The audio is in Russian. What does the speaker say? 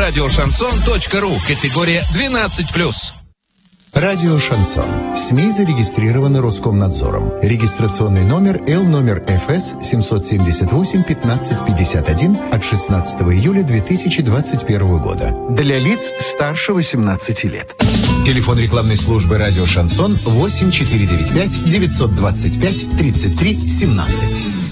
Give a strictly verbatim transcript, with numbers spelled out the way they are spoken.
радио шансон точка ру. Категория двенадцать плюс. Радио «Шансон». СМИ зарегистрированы Роскомнадзором. Регистрационный номер Л номер Ф С семь семь восемь пятнадцать пятьдесят один от шестнадцатого июля две тысячи двадцать первого года. Для лиц старше восемнадцати лет. Телефон рекламной службы «Радио Шансон» восемь четыре девять пять девятьсот двадцать пять тридцать три семнадцать.